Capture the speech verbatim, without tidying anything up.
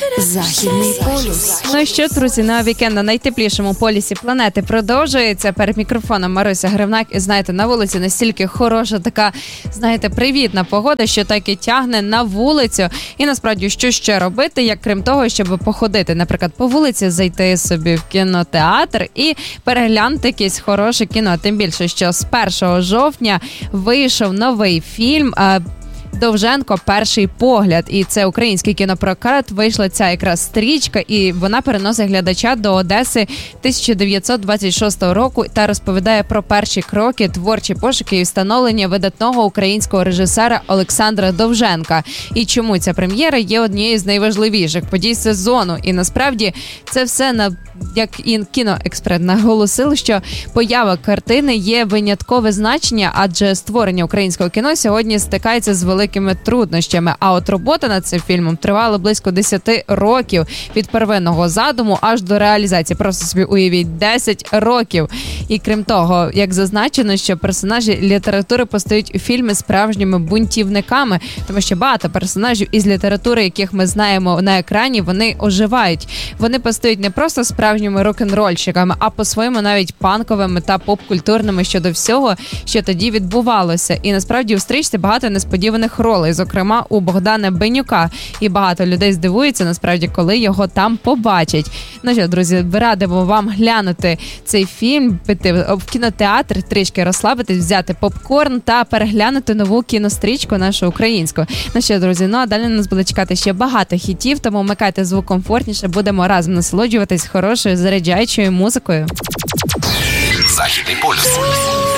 Західний полюс. Ну що, друзі, на вікенд на найтеплішому полюсі планети продовжується. Перед мікрофоном Маруся Гривнак. І знаєте, на вулиці настільки хороша така, знаєте, привітна погода, що так і тягне на вулицю. І насправді, що ще робити, як крім того, щоб походити, наприклад, по вулиці, зайти собі в кінотеатр і переглянути якесь хороше кіно. Тим більше, що з першого жовтня вийшов новий фільм Довженко «Перший погляд». І це український кінопрокат. Вийшла ця якраз стрічка, і вона переносить глядача до Одеси тисяча дев'ятсот двадцять шостого року та розповідає про перші кроки, творчі пошуки і встановлення видатного українського режисера Олександра Довженка. І чому ця прем'єра є однією з найважливіших подій сезону. І насправді це все, на як і «Кіноексперт» наголосив, що поява картини є виняткове значення, адже створення українського кіно сьогодні стикається з великими труднощами. А от робота над цим фільмом тривала близько десять років від первинного задуму аж до реалізації. Просто собі уявіть, десять років. І крім того, як зазначено, що персонажі літератури постають у фільмі справжніми бунтівниками, тому що багато персонажів із літератури, яких ми знаємо на екрані, вони оживають. Вони постають не просто справжніми рок-н-рольщиками, а по-своєму навіть панковими та поп-культурними щодо всього, що тоді відбувалося. І насправді у стрічці багато несподіваних ролей, зокрема у Богдана Бенюка. І багато людей здивуються, насправді, коли його там побачать. Ну що, друзі, радимо вам глянути цей фільм, піти в кінотеатр, трішки розслабитись, взяти попкорн та переглянути нову кінострічку нашу українську. Ну що, друзі, ну а далі нас буде чекати ще багато хітів, тому вмикайте звук комфортніше, будемо разом насолоджуватись хорошою заряджаючою музикою. Західний полюс.